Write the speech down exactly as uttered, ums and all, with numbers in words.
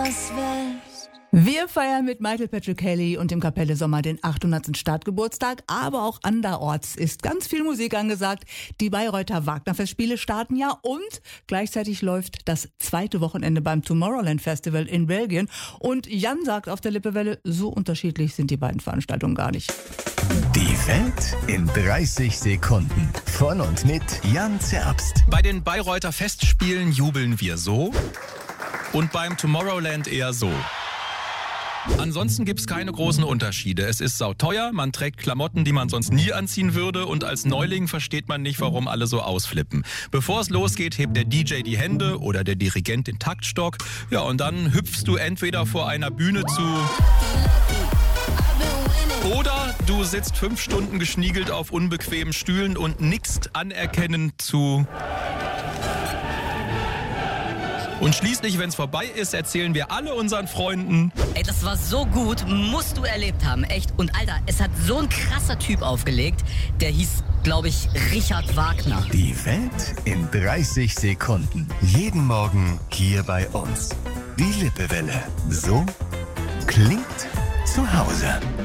das West. Wir feiern mit Michael Patrick Kelly und dem Kapelle Sommer den achthundertsten Startgeburtstag, aber auch anderorts ist ganz viel Musik angesagt. Die Bayreuther Wagner-Festspiele starten ja und gleichzeitig läuft das zweite Wochenende beim Tomorrowland Festival in Belgien. Und Jan sagt auf der Lippewelle, so unterschiedlich sind die beiden Veranstaltungen gar nicht. Die Welt in dreißig Sekunden. Von und mit Jan Zerbst. Bei den Bayreuther Festspielen jubeln wir so und beim Tomorrowland eher so. Ansonsten gibt's keine großen Unterschiede. Es ist sauteuer, man trägt Klamotten, die man sonst nie anziehen würde und als Neuling versteht man nicht, warum alle so ausflippen. Bevor es losgeht, hebt der D J die Hände oder der Dirigent den Taktstock. Ja, und dann hüpfst du entweder vor einer Bühne zu oder du sitzt fünf Stunden geschniegelt auf unbequemen Stühlen und nickst anerkennend zu. Und schließlich, wenn es vorbei ist, erzählen wir alle unseren Freunden: Ey, das war so gut, musst du erlebt haben, echt. Und Alter, es hat so ein krasser Typ aufgelegt, der hieß, glaube ich, Richard Wagner. Die Welt in dreißig Sekunden. Jeden Morgen hier bei uns. Die Lippewelle. So klingt zu Hause.